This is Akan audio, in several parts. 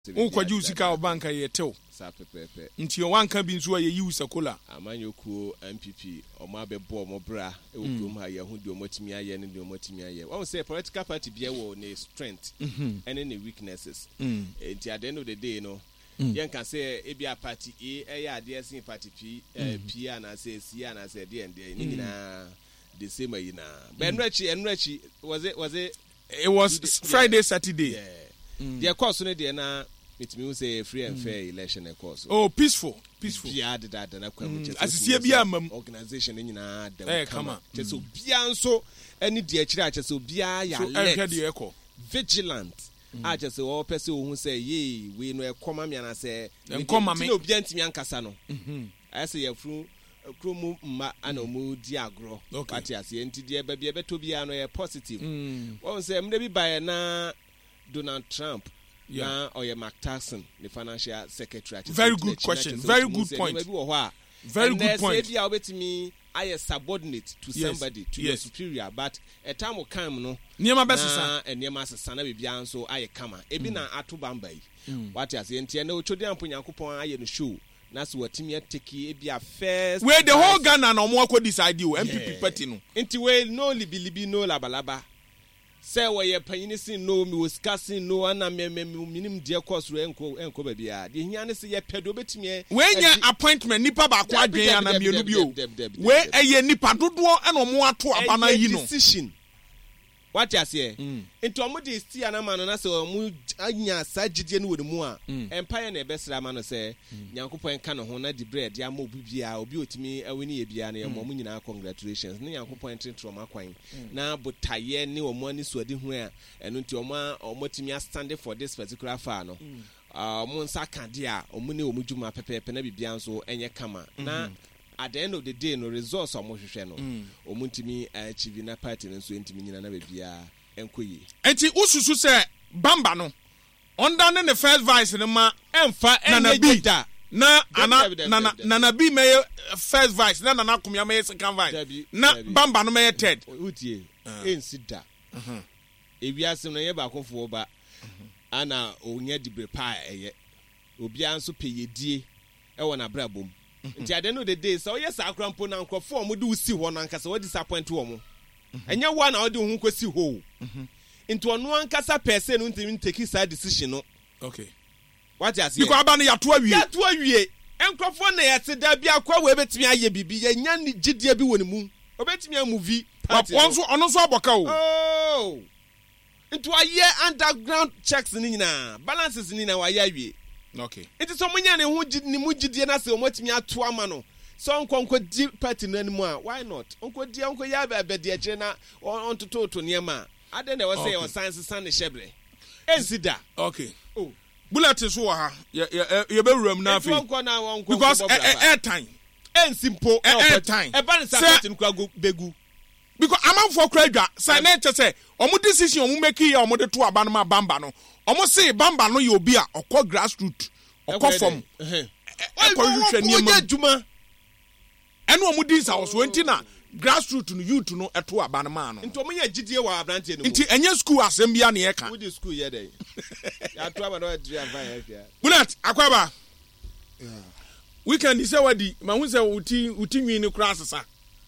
Ukwaji usika wa banka yetew. Sa pepepe. Nti wanka bi nso ye yi usakola. Amanyokuo MPP omo abebo omo bra e wokum ha ye hu di omotimi aye ne di omotimi aye. Won say political party be wo ne strength and ne weaknesses. Nti at the end of the day no yen can say e bia party A ade sin party P and say C and say D and D ni na the same yi na. But enrechi was it was Friday Saturday. The course no dey na it means say free and fair election course. Oh, peaceful. Bia that na kwam che. Asisi bia mam organization ni na dem kama. Che so bia nso ani di akira che so bia ya let. Vigilant. A che so o pese ohun say ye we no ekoma me na say nkoma me. No bia ntimi ankasa no. I say ya fru kromu ma ana mu di agro. Party ase enti di eba bia beto bia no positive. Won say mde bi ba na Donald Trump or Mark Tyson, the financial secretary. Very good question. Very good point. Very good point. I am subordinate to somebody, to your superior, but a time will come, no. Near best and near Master Sana Bibian, so I come. Ebina Atu Bambay. What is the intent? No, Chodian Punyakupo, I am shoe. That's what Timia Tiki be a first. Where the whole Ghana no more could decide you, MPP Petino. Into way no libi no labalaba. Say where your penny no me was casting no one minimum dear course enko bia. The hiane say ye pedo betime. When your appointment nipa ba kwa dwen na mienu bio. Where eye nipa dodo and omo ato abana yi no. Decision. What you say? Into omo de sti anama na say omo anya sagide no wodi mu a. Empire na besra ma no say Nyankopon ka no ho na di bread ya ma obi bia obi otimi aweni ye bia na ye mo nyina congratulations. Ne Nyankopon tentro ma kwan. Na botaye ne omo ani suade hu a eno nti omo timi stand for this particular far no. Omo nsa kan dia omo ne omo djuma pepepe na bibia nso enye kama. Na at the end of the day no results omo hwehwe no omuntimi achieve na party no so ntimi nyina na bebia enkoyi enti ususu se bamba no onda ne first vice no ma emfa enye na ana bi me first vice na akomya me second vice na bamba no me third utie ensida ewiase no ye ba akofo ba ana onya dibre pa eye obi anso peyedie e wona brabom nti at the end of the day so yes akrampo na nkofo omo de usi ho na nkasa we disappoint omo enya wa na ode hu kwesi ho nti ono ankasa person no ntimi take side decision no okay what you say because aba no yato awie enkofo na yete da bia kwa we betimi aye bibi ye nya ni gidie bi woni mu obetimi amuvi party ono so aboka o oh nti aye underground checks ni nyina balances ni na wa ya awie. Okay. It is so many ni mujidie na se omotimi ato ama no. So onko di party no animu a why not? Onko ya be de akire na on toto niema. Ade na we say on science san shebre. Ensida. Okay. Oh. Bullet so ha. Ye be wuram na afi. Because airtime. Ensimpo airtime. E ba ni support nkwa go begu. Because amanfo kradwa say na che say omo decision omo make ya omo de to aba no ma bamba no. Omo say bamba no ye obi a okọ grassroots okọ form okọ hwehwe niema adwuma eno omo dis house wenti na grassroots no youth no eto aba no ma no nti omo ya gidie wa abrante no nti enye school asem bia na ye ka we school ye dey ya to aba no adri avan ya bullet akwaba weekend say wadi ma hu say uti nwi ni kura sesa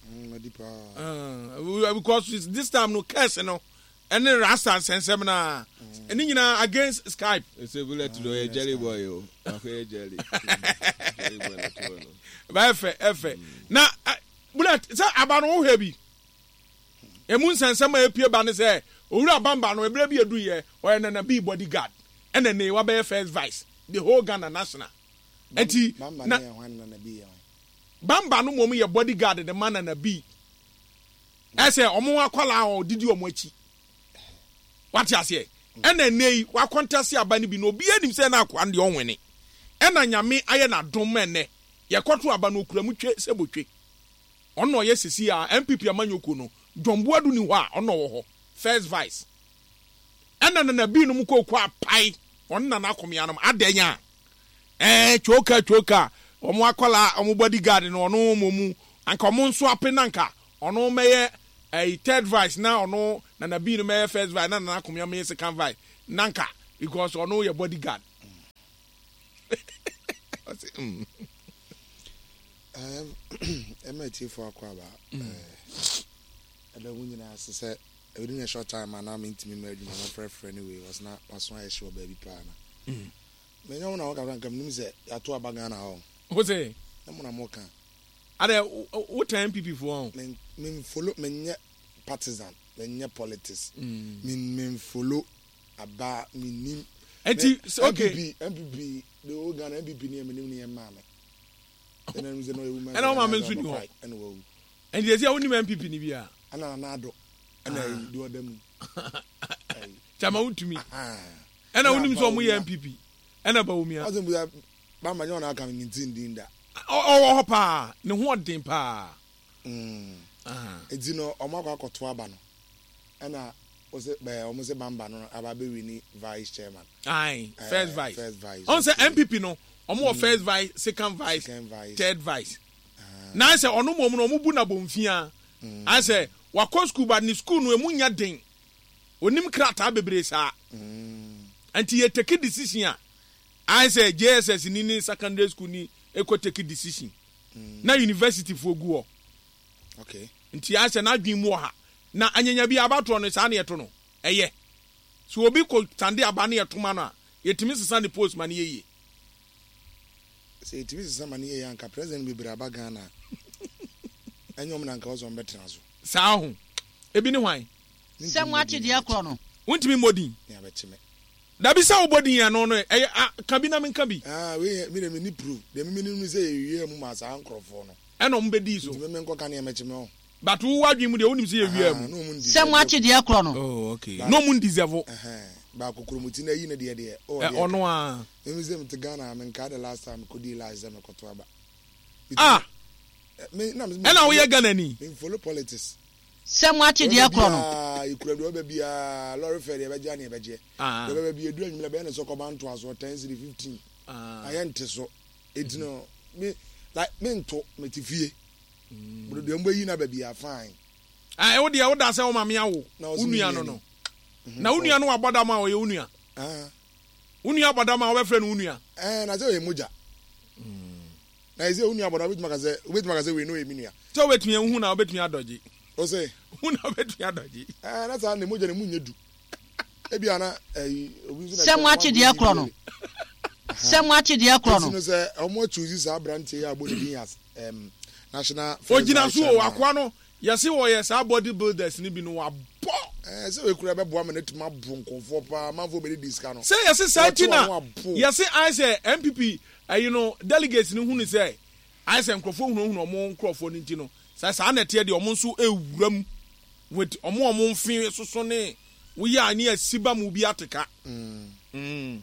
because this time no curse no and then Rasta sensem na eni nyina against Skype say bullet to a jelly boy o afa jelly boy na to no ba efe na bullet say abano ho hebi emu sensem apie ba ne say owura bamba no ebra bi edu ye o na be bodyguard and then wa be first vice the whole Ghana national enti na bamba no mom ye bodyguard the man na be I say omo akwala o didi omo achi. What you say? Ena nei wa contest abani bi no obi anim say na akwa de onwene. Ena nyame aye na dom ene. Ye kwoto aba no kura mu twe sebotwe. Ono ye sisi a MPP amanyoko no. Jombo adu ni ho a ono wo ho. First vice. Ena na bi no mu kokwa pai. Onna na akomya no adanya. Choka. Omo akwala omo bodyguard no ono momu. Anka omo nso apenanka. Ono meye a third vice now no na be no first vice na akomya me second vice nanka because ono your bodyguard I say MIT for Aquaba. And the woman has said within a short time and I'm into me married my friend anyway was why I show baby partner. Me no na waka kan nim say ya to abagana ho. What say? Na mo na mo kan. Ade what time MPP for? Me follow me partisan, me politics. Me follow aba me nim. Okay. MPP the organ MPP ni me nim ni ma me. And I'm saying no woman. And I'm mentioning you. And you say only MPP ni bia. Ana na do. And I do them. Chama to me. And I wouldn't so mu MPP. And about me. Azum bia ba ma nyona aka me tin da. Oh pa, ne ho den pa. Edi no omakwa akoto aba no. Ana ose be omose bamba no aba be wini vice chairman. Aye, first vice. On say MPP no, omo first vice, second vice, third vice. Na say onu mo no bu na bomfia. I say wakọ school but ni school no emu nya den. Onim krata bebre sa. Anti ye take decision. I say JSS ni secondary school ni eko take decision. Na university for go. Okay. Nti I say na dwen mu ha. Na anyanya bi abato no sa na yeto no. Eye. So obi ko tande aba na yeto ma no a yetimi sesa ne post man yeye. Say yetimi sesa man yeye anka president bi bra Ghana. Anyom na anka ozo mbetena so. Sa ho. Ebi ni hwan? Se mwachi dia kro no. Wontimi modin. Ya betime. Da bi sa obodin ya no no kabina men kabi. We me ni prove. De me ni say yewie mu ma sa ankrofo no. Eno mbedi so. Me nko kan e mechime o. But who wadwi mu de wonim say yewie mu. Se mwachi dia kro no. Oh okay. No mun deserve. Ba kokromuti na yi na de. Ono a. Me say me to Ghana me nka the last time ko di lies me koto aba. Ena wo ye Ghana ni. Me follow politics. Se mwachi dia kro no. Ikura do ba bia lorry ferry be ja na be je. Do ba bia du anwum be na so ko banto aso 10-15. Ayente so. Edino me like me nto me tifie. Bro de mbo yi na ba bia fine. Wo de wo da se wo mame awo. Unua no. Na unua no waboda ma wo ye unua. Unua aboda ma wo be frɛ no unua. Na se o ye moja. Na ise unua aboda bit makaze we no eminua. So wetumi hu na obetumi adoji. O say hu na obetumi adoji. Na sa na moja ne munye du. Ebia na obi nso na se mwachi dia kro no. Se mwachi dia kro no. No say omo choose sa brand ya abodi bin as national Ojina so akwa no yesi wo ye sa bodybuilders ni bi no wa bo. Se we kura be boa me netuma bronkofo pa manfo be diska no. Say yesi Santina. Yesi I say MPP delegates ni hu ni say I say nkrofo hu omo nkrofo ni nti no. Sa na tie de omo nso ewuram with omo mfin soso ne wo ya ni asiba mu bi ateka. Me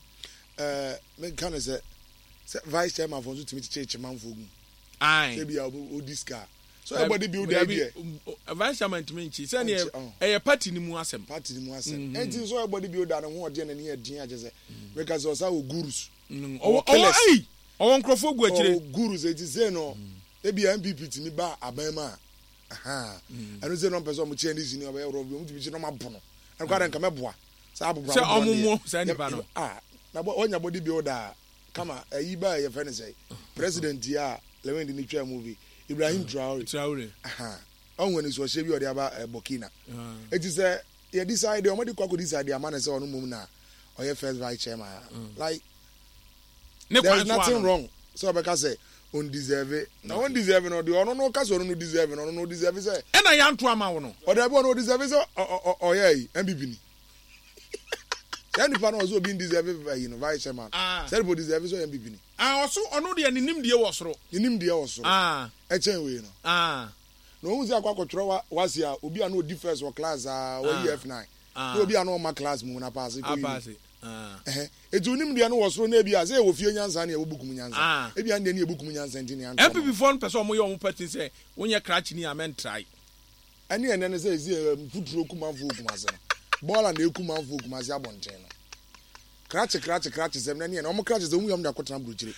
kan say vice chairman for to meet church manfo gu. Aye. Say bia o diska. So everybody build the idea. Vice chairman to me say na party ni mu asem. Enti so everybody build that ho ode na ne adin agese. Because osa o gurus. O nkrofo gu akire. Gurus eti say no. E bia MPP ti ni ba abema. Anu say no person mo che ni sini oba ro bi mo ti bi no mabono. Anu kwa nka meboa. Say abubra. Say omumo say ni ba no. Na onya body builder kama ayi ba ye friend say president ya lewen di ni twa movie Ibrahim Traore. On is was shebi ode aba Burkina. It is ye decide o mo di kwako decide amana say onu mum na o ye first vice chairman. Like there's nothing wrong. So because say undeserve. Now undeserve no the ono no kaso no deserve no deserve say. E na ya nto ama wo no. O da bo no deserve say o ye MPP ni. Any pan was being deserve vice chairman. Everybody deserve so MPP ni. Also ono de nim de wo soro. Nim de wo soro. E chen we no. No unzi akwa tro was ya obi an odi first for class or EF9. No obi an o ma class mu na pass ko yi. Etu nim de no wo soro na bia say wo fie nyansa na e wo bukum nyansa. E bia ne e bukum nyansa nti ne an. MPP phone person mo ye o party say wonye cratch ni amen try. Ani ene ne say futuro kumanfo kumase. Bola na ekumanfo kumase abonten no. Cratch them na ne no cratch them yam da kwotana bruchire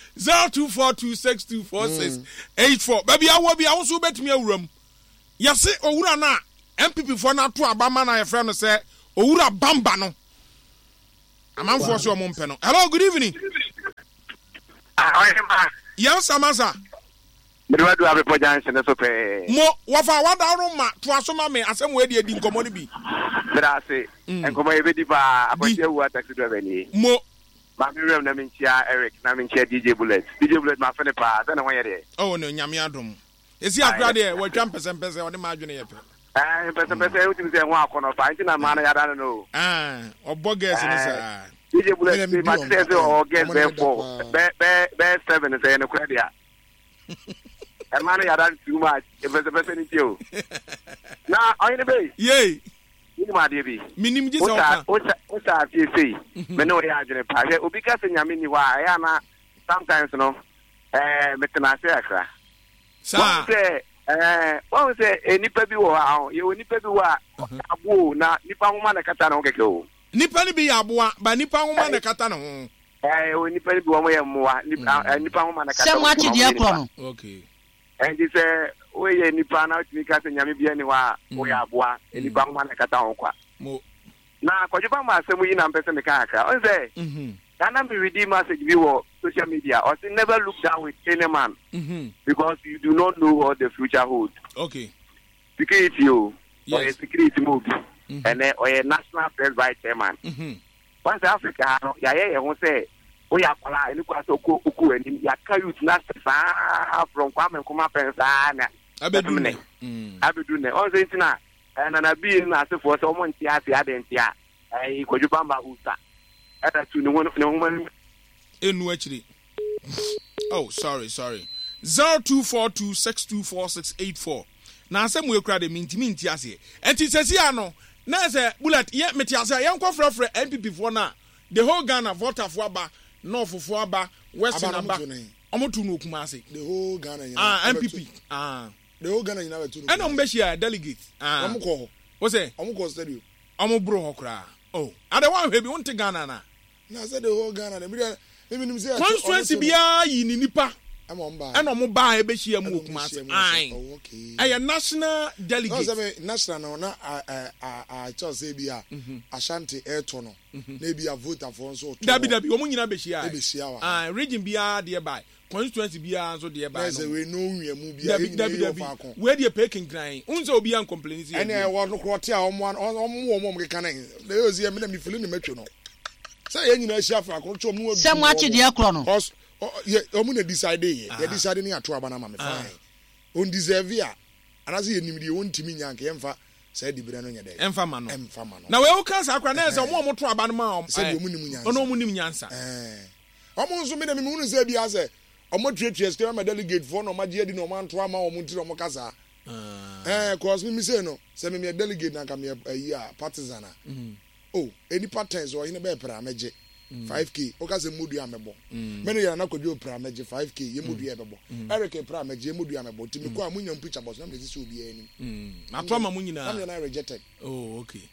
0242624684 baby awo bia wo so betumi awuram yase owura na MPP for na to abama na ye frɛ no sɛ owura bamba no amanfo so mo mpɛ no. Hello, good evening. Yan samasa. Me do Abepo Junction so pe. Mo wafa wada roma to asoma me asem we de di nkomo ni bi. Bra se. Enkomo e be di ba apoche wu taxi driver ni. Mo ma me rem na me nchia Eric na me nchia DJ Bullet ma fe ne pa da na won ye de. Oh no nyame adom. Esi akra de wo twam pese o de ma adwene ye pe. Pese uti se ho akono pa nti na ma na ya da no. Oboges ni sa. DJ Bullet ma say say o guess be 4 be 7 say no kra dia. Hermano ya dan too much. Pese ni tio. Na oyine be. Yey. Ni ma de bi. Minim ji sa o sa fi sei. Me no ya adwene pa. Obi ka se nyame ni wa ya na sometimes no me tena se akra. Sa wọ́n sẹ́ nípa bí wọ̀ ahọ́n yẹ wọ nípa bí wọ̀ abo na nípa nwoma na kata na ho kẹ̀kẹ́ o. Nípa ni bi yẹ aboa ba nípa nwoma na kata na ho. Wọ nípa ni bi wọ́n yẹ mmoa nípa nwoma na kata. Sẹ́mu akyi di ẹ̀kọ́ no. Okay. Ẹnti sẹ́ o yẹ nípa na o ti mi ka sẹ́ nyame bi ẹni wa o yẹ aboa nípa nwoma na kata ho kwa. Na kọjúbà mu asẹ́mu yìí na mpẹ́ sẹ́ mi ká àkàrà ọ̀n sẹ́ Ghana be redeem message we were social media or say never look down with any man because you do not know what the future holds. Okay. Security or a security move and then or a national press vice chairman. Once Africa, yeah, won't say, oh, yeah, and look at Oku and ya youth not from Kwame Kuma Pensana. Abedune. Also, it's not and an abuse as for someone Tiatia, I could you bamba Usa. Oh, sorry. 0242624684. Na asem we kra de minti ase. Enti sesi ano. Na se bullet ye meti ase ye nkọ frefre NPP fo na. The whole Ghana voter fo aba, North fo aba, Western aba. Omotu no kuma ase. The whole Ghana NPP. The whole Ghana na betu. And ombeshia delegate. Omko. Wo say? Omko stadium. Omobro ho kra. Oh, ade wan hwe bi wonte Ghana na. Na say the whole Ghana na me nim say constituency bia yi ni nipa. Eno mo ba e be hia mu okuma ase. Okay. Aye national delegate. No say national no na just say bia Ashanti Airto no. Na bia voter for so. Dabi omo nyina be hia. Be hia wa. Region bia de by. Constituency bia so de by. Na say we no nwia mu bia Dabi. We de peking grind. Unse obi an complain si. Ene wo no kro te a omo keka na. Na yo zi me na me feel ni matwe no. Say ye nyina hia fa kro chom no. Sẹ́mu akyi di ẹ̀kọ́ no. Omo na decide ye. Ye decide ni ato aba na ma me fine. On deserve ya. Anase ye nimdi won timi nyanka ye mfa say di bire no nya dey. Emfa ma no. Na we wo kan sa akra na say omo to aba no ma. Say omo nim nyansa. Ono omo nim nyansa. Omo nso me na me hu say bia say omo tuatua stay ma delegate for no ma je di no ma nto ama omo ntiri omo kasa. Cause me say no say me delegate na ka me partisan. Oh, any patterns or in a bear parameje 5k. Okay, say mudu amebo. Many are not could do parameje 5k. You mudu amebo. Eric parameje mudu amebo. To me go amunyam picture boss. No, this will be any. Na trauma munyina. I'm not rejected. Oh, okay.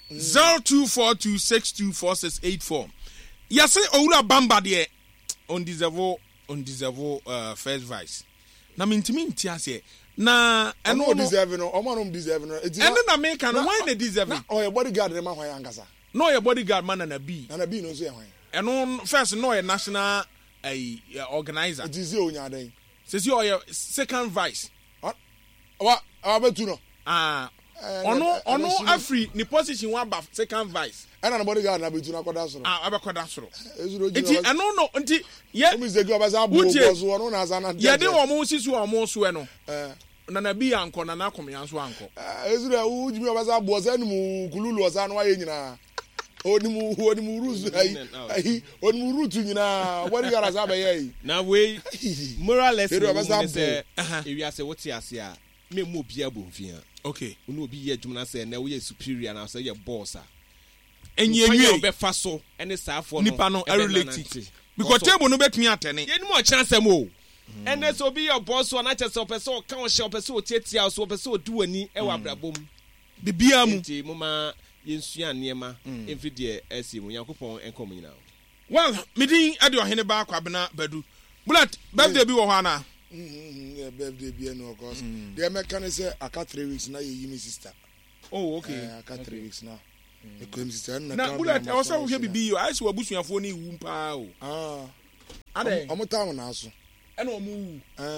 0242624684. Yes, Oula Bamba de on deserve first vice. Na mintimi ntiase. Na no deserve no omo deserve no and na make can why they deserve it or your bodyguard dem hwan angasa no your bodyguard man na bi no so hwan and on first no your national organizer it is onya den says you your second vice wa abetu no ono afri ni position one ba second vice and na bodyguard na betu na koda soro abekoda soro ezuro nti eno no nti ye mi ze go baza bo so ono na azana ye de wo mo sisu wo mo so no na na bi anko na na kom yanso anko ezuro u jimi baza bo so enu kululu oza no aye nyina onimu ruzu ai onimu rutu nyina bodyguard aza be ye na we morales say ewia say what ase a me mo bia bonfia okay unu obi ye adwuma say na we superior na say ye boss a enye be fa so ene saafo no nipa no relate because table no betumi atene ye ni mo chansem o ene so be your boss so na chese opeso ka o she opeso tietia so opeso duani e wa brabom bibia mu nti moma yensua niema emfi de esi mu yakopon enkom nyina well midin ade ohene ba kwabena badu bullet birthday bi wo ho ana birthday bi no of course the mechanic say aka 3 weeks na ye yimi sister oh okay aka 3 weeks now the sister na bullet e wo say wo hwe bibi yo I say wabusuafo ni wu mpa o Omo time na aso. E na omu.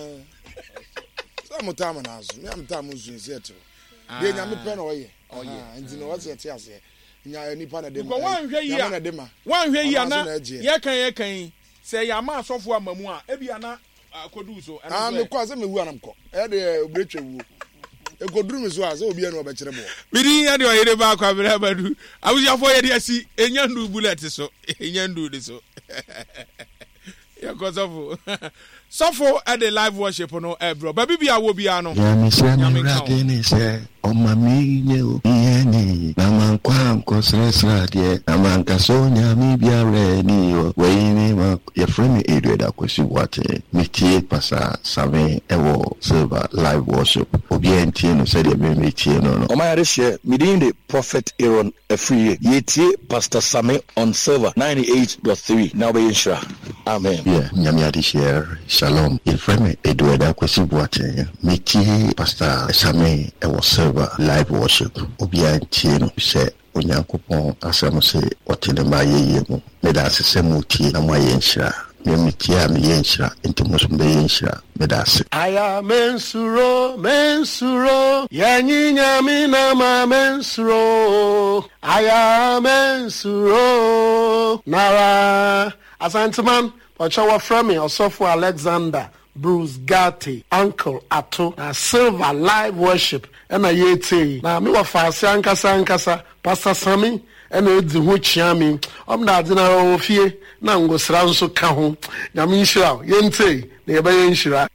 So omo time na aso. Me am time nso nse de nyame pe na oye. Nti no what's it ase. Nya nipa na dem. Ko wan hwe yi a. Wan hwe yi ana. Ye kan say ya ma asofo amamu a e bia na akodu so. Me kwa se me wu anam ko. E de obretwe wu. E goduru me so a se obi na obekere bo. Bidi ya de oyere ba kwa bere abadu. Awusiafo ye de asi enyandu bullet so. Enyandu de so. Ya ko sofo at the live worship no bro. Baby bia wo bia no. Nyame se o mami nye yeni na mankwa nko sresra de na manka so nyame bia ready o we ni ma your friend Edward Akwesi Wate metie pasa same ewo silver live worship obi entie no se de me metie no o ma yare share midin the prophet Aaron Efriye yetie pastor Same on silver 98.3 now be insha amen yeah nyame ade share shalom your friend Edward Akwesi Wate metie pastor Same ewo silver live worship obia ntie no se onyankopon asem se otene ma yeye mu me da asese mu tie na ma yenhira me mitia me yenhira ntimo be yenhira me da ase aya mensuro yanyinya mi na ma mensuro aya mensuro nara asanteman ochawa from me osofo Alexander Bruce Gatti, Uncle Ato, Silver Live Worship, and a yeti. Now, me wa fasi ankasa, Pastor Sammy, and a Zihuchiami. Not dinner of here, Nango Sranso Kahu, Yamisha, Yente, neighbor Yinshira.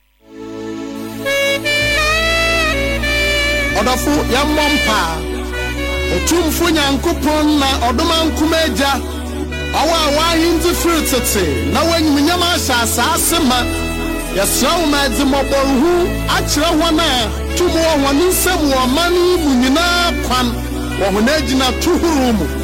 Odafu, Yamompa, a Tumfunya and Kupon, Odoman Kumeja, our wine to fruit, now when Minyamasha Sasima. Yes, so mad the mobile who actually one to more one in some more money, Munina Kwan, or when edging up 2 room.